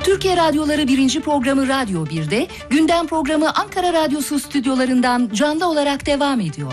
Türkiye Radyoları 1. programı Radyo 1'de, gündem programı Ankara Radyosu stüdyolarından canlı olarak devam ediyor.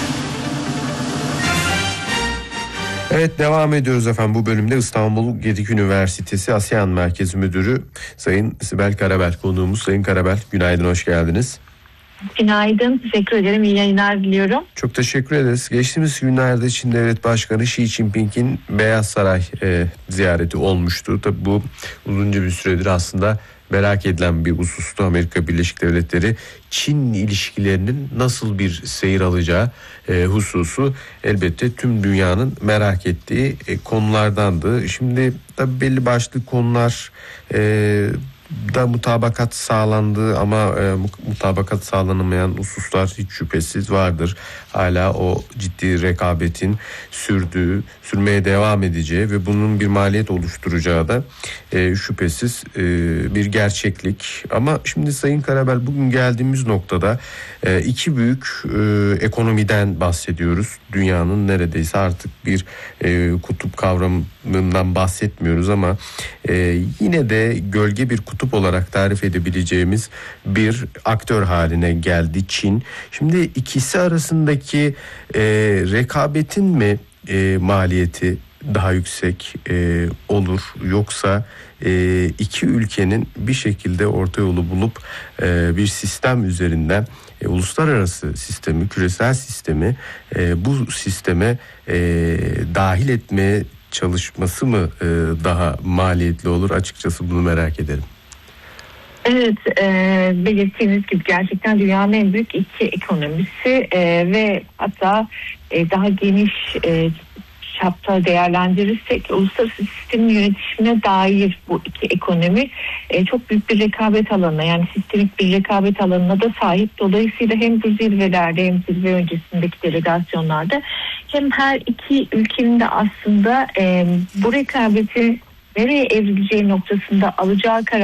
Evet, devam ediyoruz efendim. Bu bölümde İstanbul Gedik Üniversitesi ASEAN Merkezi Müdürü Sayın Sibel Karabel konuğumuz. Sayın Karabel, günaydın, hoş geldiniz. Günaydın, teşekkür ederim. İyi yayınlar diliyorum. Çok teşekkür ederiz. Geçtiğimiz günlerde Çin Devlet Başkanı Xi Jinping'in Beyaz Saray ziyareti olmuştu. Tabii bu uzunca bir süredir aslında merak edilen bir husustu. Amerika Birleşik Devletleri Çin ilişkilerinin nasıl bir seyir alacağı hususu elbette tüm dünyanın merak ettiği konulardandı. Şimdi tabii belli başlı konular da mutabakat sağlandı ama mutabakat sağlanamayan hususlar hiç şüphesiz vardır. Hala o ciddi rekabetin sürmeye devam edeceği ve bunun bir maliyet oluşturacağı da şüphesiz bir gerçeklik. Ama şimdi Sayın Karabel, bugün geldiğimiz noktada iki büyük ekonomiden bahsediyoruz. Dünyanın neredeyse artık bir kutup kavramından bahsetmiyoruz ama yine de gölge bir kutup olarak tarif edebileceğimiz bir aktör haline geldi Çin. Şimdi ikisi arasındaki rekabetin mi maliyeti daha yüksek olur, yoksa iki ülkenin bir şekilde orta yolu bulup bir sistem üzerinden uluslararası sistemi, küresel sistemi bu sisteme dahil etmeye çalışması mı daha maliyetli olur? Açıkçası bunu merak ederim. Evet, belirttiğiniz gibi gerçekten dünyanın en büyük iki ekonomisi ve hatta daha geniş çapta değerlendirirsek uluslararası sistemin yönetimine dair bu iki ekonomi çok büyük bir rekabet alanına, yani sistemik bir rekabet alanına da sahip. Dolayısıyla hem bu zirvelerde hem zirve öncesindeki delegasyonlarda hem her iki ülkenin de aslında bu rekabeti nereye evrileceği noktasında alacağı karar